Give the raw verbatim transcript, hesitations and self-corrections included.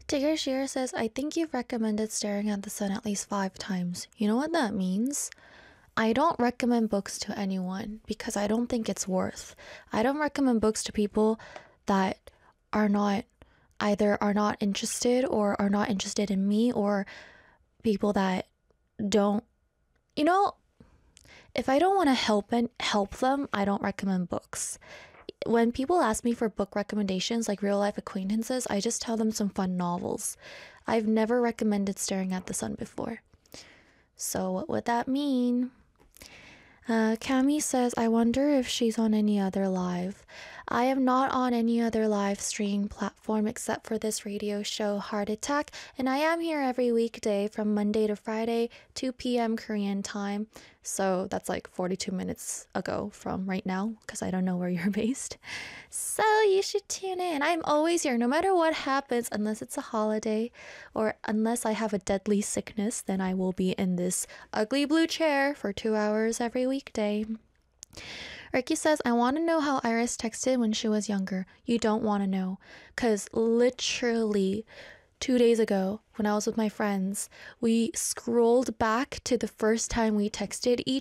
Tigger Shear says, I think you've recommended staring at the sun at least five times. You know what that means? I don't recommend books to anyone because I don't think it's worth. I don't recommend books to people that are not either are not interested or are not interested in me, or people that don't, you know, if I don't want to help and help them, I don't recommend books. When people ask me for book recommendations, like real life acquaintances, I just tell them some fun novels. I've never recommended Staring at the Sun before. So what would that mean? Uh, Cami says, I wonder if she's on any other live. I am not on any other live stream platform except for this radio show, Heart Attack, and I am here every weekday from Monday to Friday, two p.m. Korean time. So that's like forty-two minutes ago from right now, because I don't know where you're based. So you should tune in. I'm always here, no matter what happens, unless it's a holiday or unless I have a deadly sickness, then I will be in this ugly blue chair for two hours every weekday. Ricky says, I want to know how Iris texted when she was younger. You don't want to know, because literally two days ago when I was with my friends, we scrolled back to the first time we texted each